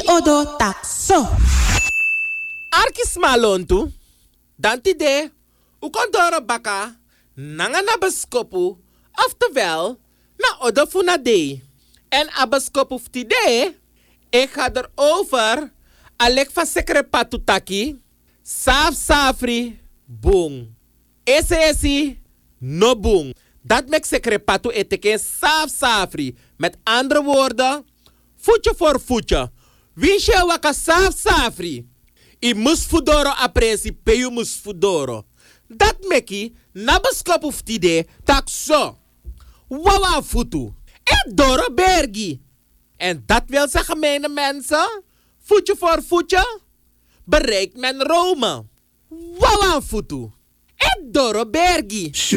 odo takso. Arkis malontu. Dantide. Ukondoro baka. Nanga na baskopu. Oftewel, na odo funa day. En abaskopu ftide. Ik ga erover. Alek van sekere patutaki. Saf safri. Boom. Esi. No boom. Dat mek sekere patu eteke saf safri. Met andere woorden. Voetje voor voetje. Wie je waka saf safri. I mus fudoro apresi peyu mus fudoro. Dat meki nabaskop of tide tak zo. Wawa futu. En doro bergi. En dat wil zeggen, mijn mensen. Voetje voor voetje. Bereikt men Rome. Wawa futu. En doro bergi.